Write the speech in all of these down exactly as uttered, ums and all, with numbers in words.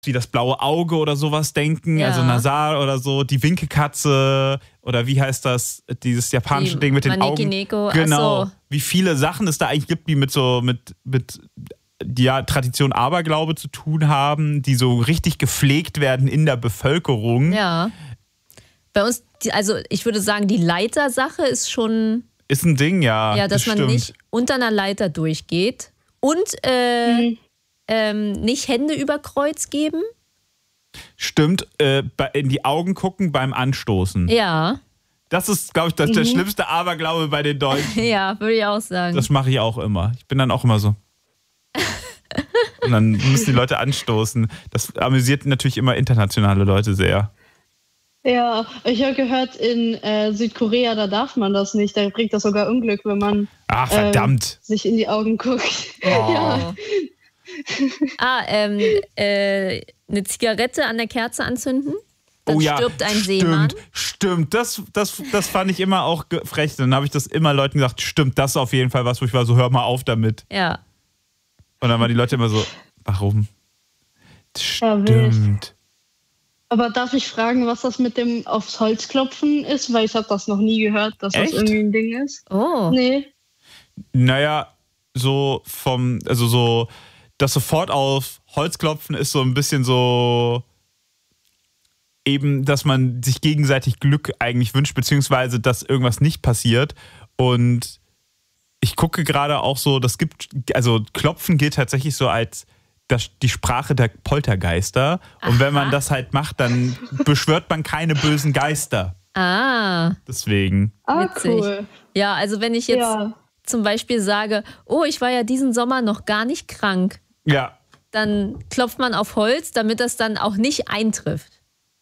wie das blaue Auge oder sowas denken, Ja. also Nasar oder so, die Winkelkatze oder wie heißt das, dieses japanische Die Ding mit den Maneki Augen. Neko, ach Genau. so. Wie viele Sachen es da eigentlich gibt, die mit so, mit, mit ja, Tradition Aberglaube zu tun haben, die so richtig gepflegt werden in der Bevölkerung. Ja. Bei uns, die, also ich würde sagen, die Leitersache ist schon, Ist ein Ding, ja. ja, dass das man stimmt. nicht unter einer Leiter durchgeht und äh, Mhm. ähm, nicht Hände über Kreuz geben. Stimmt, äh, bei- in die Augen gucken beim Anstoßen. Ja, Das ist, glaube ich, das, der schlimmste Aberglaube bei den Deutschen. ja, würde ich auch sagen. Das mache ich auch immer. Ich bin dann auch immer so. Und dann müssen die Leute anstoßen. Das amüsiert natürlich immer internationale Leute sehr. Ja, ich habe gehört, in äh, Südkorea, da darf man das nicht. Da bringt das sogar Unglück, wenn man Ah, verdammt. ähm, sich in die Augen guckt. Oh. Ja. Ah, ähm, äh, eine Zigarette an der Kerze anzünden? Dann Oh ja, stirbt ein stimmt, Seemann. Stimmt, das, das, das fand ich immer auch ge- frech. Dann habe ich das immer Leuten gesagt, stimmt, das ist auf jeden Fall was, wo ich war so, hör mal auf damit. Ja. Und dann waren die Leute immer so, warum? Ja, wild. Stimmt. Aber darf ich fragen, was das mit dem aufs Holz klopfen ist? Weil ich habe das noch nie gehört, dass Echt? das irgendwie ein Ding ist. Oh. Nee. Naja, so vom, also so, das sofort auf Holz klopfen ist so ein bisschen so eben, dass man sich gegenseitig Glück eigentlich wünscht, beziehungsweise dass irgendwas nicht passiert. Und ich gucke gerade auch so, das gibt, also Klopfen gilt tatsächlich so als das, die Sprache der Poltergeister. Und wenn man Aha. das halt macht, dann beschwört man keine bösen Geister. Ah, Deswegen. Ah, Witzig. cool. ja, also wenn ich jetzt Ja. zum Beispiel sage, oh, ich war ja diesen Sommer noch gar nicht krank, Ja. dann klopft man auf Holz, damit das dann auch nicht eintrifft.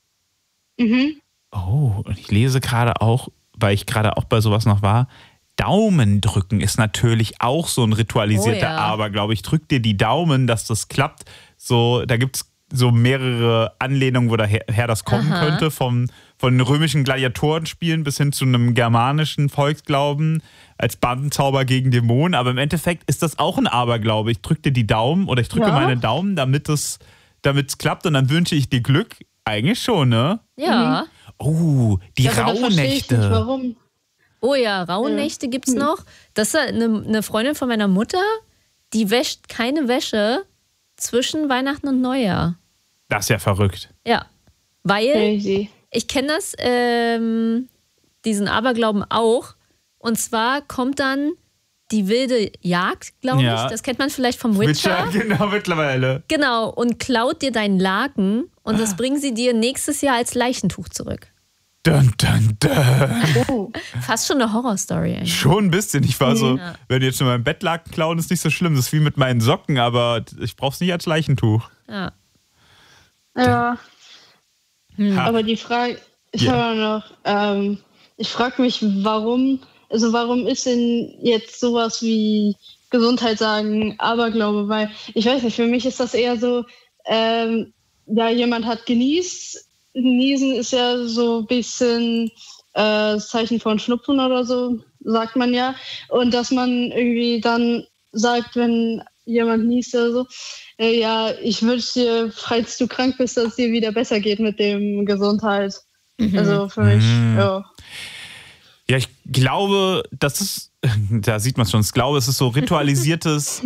Mhm. Oh, und ich lese gerade auch, weil ich gerade auch bei sowas noch war, Daumen drücken ist natürlich auch so ein ritualisierter Oh ja. Aberglaube. Ich drück dir die Daumen, dass das klappt. So, da gibt es so mehrere Anlehnungen, wo daher her das kommen Aha. könnte. Vom, von den römischen Gladiatorenspielen bis hin zu einem germanischen Volksglauben als Bandenzauber gegen Dämonen. Aber im Endeffekt ist das auch ein Aberglaube. Ich drück dir die Daumen oder ich drücke Ja. meine Daumen, damit es damit es klappt und dann wünsche ich dir Glück. Eigentlich schon, ne? Ja. Oh, die Aber da verstehe ich nicht, Rauhnächte. warum. Oh ja, Rauhnächte gibt's noch. Das ist eine, eine Freundin von meiner Mutter, die wäscht keine Wäsche zwischen Weihnachten und Neujahr. Das ist ja verrückt. Ja, weil Crazy. ich kenne das, ähm, diesen Aberglauben auch. Und zwar kommt dann die wilde Jagd, glaube Ja. ich. Das kennt man vielleicht vom Witcher. Witcher, genau, mittlerweile. Genau, und klaut dir deinen Laken und das bringen sie dir nächstes Jahr als Leichentuch zurück. Dun, dun, dun. Oh. Fast schon eine Horrorstory eigentlich. Schon ein bisschen. Ich war so, Ja. wenn die jetzt schon mein Bettlaken klauen, ist nicht so schlimm. Das ist wie mit meinen Socken, aber ich brauch's nicht als Leichentuch. Ja. Ja, Ha. aber die Frage, ich Ja. habe noch, ähm, ich frage mich, warum, also warum ist denn jetzt sowas wie Gesundheit sagen, Aberglaube, weil ich weiß nicht, für mich ist das eher so, ähm, ja, jemand hat genießt, Niesen ist ja so ein bisschen äh, das Zeichen von Schnupfen oder so, sagt man ja, und dass man irgendwie dann sagt, wenn jemand niest oder so, äh, ja, ich wünsche dir, falls du krank bist, dass es dir wieder besser geht mit dem Gesundheit. Also für mich, Mhm. ja. Ja, ich glaube, das ist, da sieht man es schon, ich glaube, es ist so ritualisiertes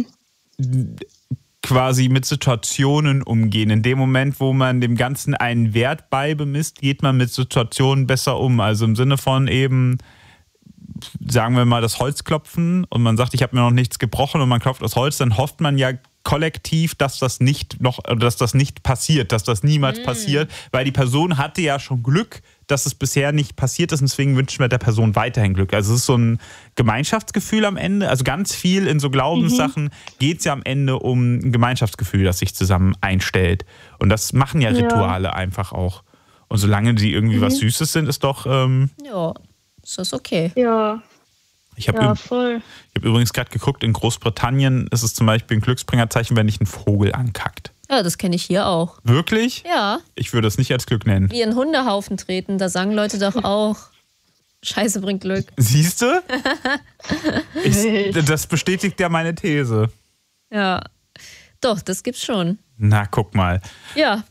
quasi mit Situationen umgehen. In dem Moment, wo man dem Ganzen einen Wert beibemisst, geht man mit Situationen besser um. Also im Sinne von eben, sagen wir mal, das Holzklopfen und man sagt, ich habe mir noch nichts gebrochen und man klopft aus Holz, dann hofft man ja kollektiv, dass das nicht noch, dass das nicht passiert, dass das niemals Mm. passiert, weil die Person hatte ja schon Glück, dass es bisher nicht passiert ist und deswegen wünschen wir der Person weiterhin Glück. Also es ist so ein Gemeinschaftsgefühl am Ende, also ganz viel in so Glaubenssachen geht es ja am Ende um ein Gemeinschaftsgefühl, das sich zusammen einstellt und das machen ja Ja. Rituale einfach auch. Und solange die irgendwie was Süßes sind, ist doch, ähm, Ja, ist das okay. Ja, ich habe ja, voll. Ich habe übrigens gerade geguckt, in Großbritannien ist es zum Beispiel ein Glücksbringerzeichen, wenn dich ein Vogel ankackt. Ja, das kenne ich hier auch. Wirklich? Ja, Ich würde es nicht als Glück nennen. wie in Hundehaufen treten, da sagen Leute doch auch, Scheiße bringt Glück. Siehst du? Ich, Wild. das bestätigt ja meine These. Ja, doch, das gibt's schon. Na, guck mal. Ja,